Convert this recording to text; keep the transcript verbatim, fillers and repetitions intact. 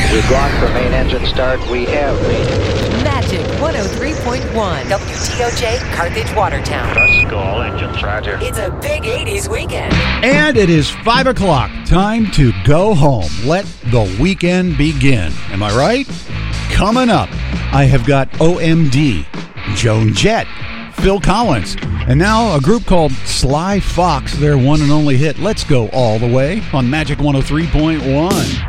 We've gone for main engine start. We have made it. Magic one oh three point one. W T O J, Carthage, Watertown. Let's go, all engines, roger. It's a big eighties weekend. And it is five o'clock. Time to go home. Let the weekend begin. Am I right? Coming up, I have got O M D, Joan Jett, Phil Collins, and now a group called Sly Fox, their one and only hit, Let's Go All the Way, on Magic one oh three point one.